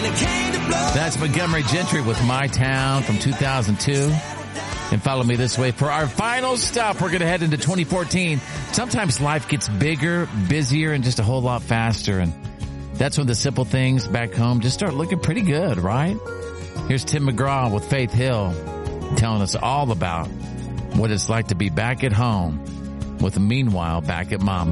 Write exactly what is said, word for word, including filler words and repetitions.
That's Montgomery Gentry with My Town from two thousand two. And follow me this way for our final stop. We're going to head into twenty fourteen. Sometimes life gets bigger, busier, and just a whole lot faster. And that's when the simple things back home just start looking pretty good, right? Here's Tim McGraw with Faith Hill telling us all about what it's like to be back at home with Meanwhile back at Mama.